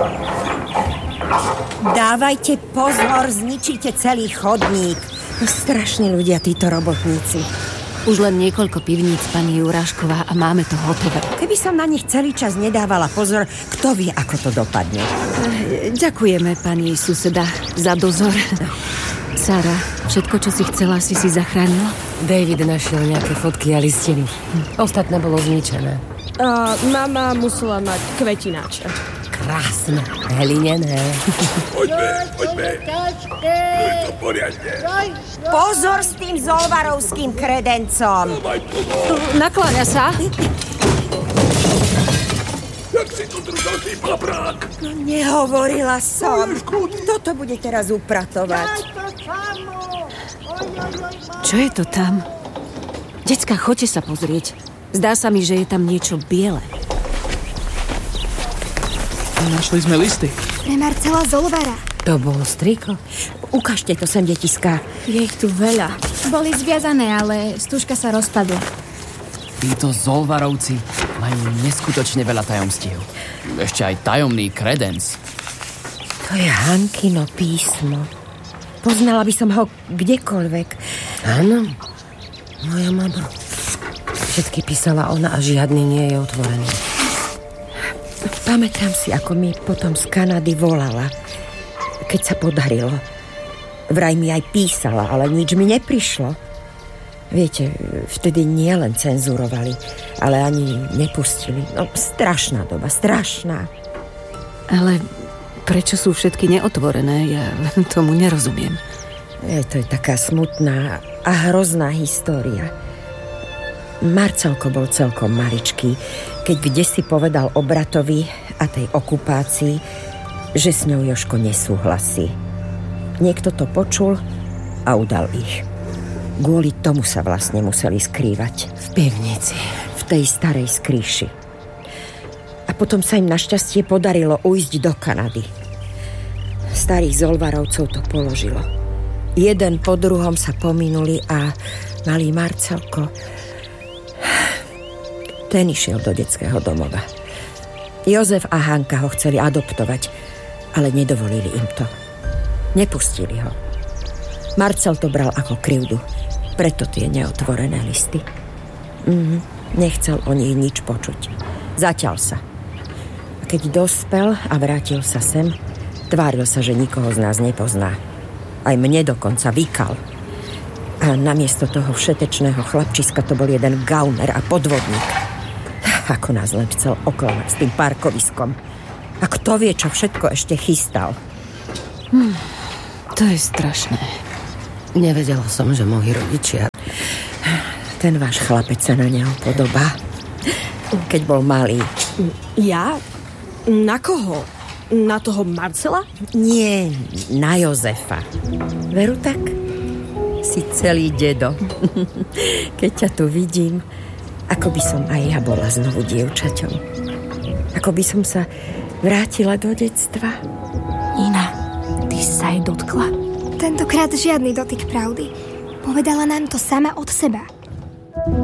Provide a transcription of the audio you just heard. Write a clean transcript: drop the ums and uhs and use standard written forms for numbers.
Dávajte pozor, zničíte celý chodník. Strašní ľudia, títo robotníci. Už len niekoľko pivníc, pani Jurášková, a máme to hotové. Keby som na nich celý čas nedávala pozor, kto vie, ako to dopadne. Ďakujeme, pani suseda, za dozor. Sara, všetko, čo si chcela, si zachránila? David našiel nejaké fotky a listiny. Ostatné bolo zničené. Mama musela mať kvetináče. Krásne, hlinené. Poďme. Je to poriadne. Pozor s tým zolvarovským kredencom. Nakláňa sa. Jak si to držal, tý paprák? No, nehovorila som. Toto bude teraz upratovať. Čo je to tam? Decka, choďte sa pozrieť. Zdá sa mi, že je tam niečo biele. Našli sme listy. Pre Marcela Zolvara. To bolo striko. Ukážte to sem, detiská. Je ich tu veľa. Boli zviazané, ale stúžka sa rozpadla. Títo Zolvarovci majú neskutočne veľa tajomstiev. Ešte aj tajomný kredenc. To je Hankino písmo. Poznala by som ho kdekoľvek. Áno, moja mama. Všetky písala ona a žiadny nie je otvorený. Pamätám si, ako mi potom z Kanady volala, keď sa podarilo. Vraj mi aj písala, ale nič mi neprišlo. Viete, vtedy nielen cenzurovali, ale ani nepustili. No, strašná doba, strašná. Ale prečo sú všetky neotvorené? Ja tomu nerozumiem. To je taká smutná a hrozná história. Marcelko bol celkom maličký, keď kdesi povedal o bratovi a tej okupácii, že s ňou Jožko nesúhlasí. Niekto to počul a udal ich. Kvôli tomu sa vlastne museli skrývať. V pivnici. V tej starej skrýši. A potom sa im našťastie podarilo ujsť do Kanady. Starých Zolvarovcov to položilo. Jeden po druhom sa pominuli a malý Marcelko, ten išiel do detského domova. Jozef a Hanka ho chceli adoptovať, ale nedovolili im to. Nepustili ho. Marcel to bral ako krivdu, preto tie neotvorené listy. Nechcel o nich nič počuť. Zaťal sa. A keď dospel a vrátil sa sem, tváril sa, že nikoho z nás nepozná. Aj mne dokonca vykal. A namiesto toho všetečného chlapčiska to bol jeden gauner a podvodník. Ako nás len chcel oklamať s tým parkoviskom. A kto vie, čo všetko ešte chystal. To je strašné. Nevedela som, že moji rodičia... Ten váš chlapec sa na neho podobá. Keď bol malý. Ja? Na koho? Na toho Marcela? Nie, na Jozefa. Veru tak? Si celý dedo. Keď ťa tu vidím, ako by som aj ja bola znovu dievčaťom. Ako by som sa vrátila do detstva. Ina, ty sa jej dotkla. Tentokrát žiadny dotyk pravdy. Povedala nám to sama od seba.